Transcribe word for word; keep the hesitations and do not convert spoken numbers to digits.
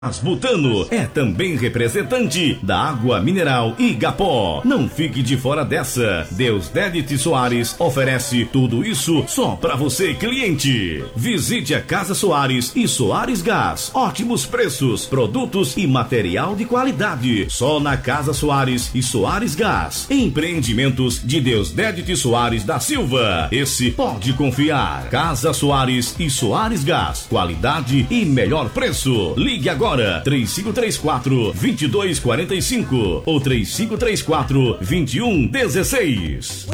Butano é também representante da água mineral Igapó. Não fique de fora dessa. Deusdedit Soares oferece tudo isso só para você, cliente. Visite a Casa Soares e Soares Gás. Ótimos preços, produtos e material de qualidade. Só na Casa Soares e Soares Gás. Empreendimentos de Deusdedit Soares da Silva. Esse pode confiar. Casa Soares e Soares Gás. Qualidade e melhor preço. Ligue agora. três cinco três quatro, dois dois quatro cinco ou três cinco três quatro, dois um um seis.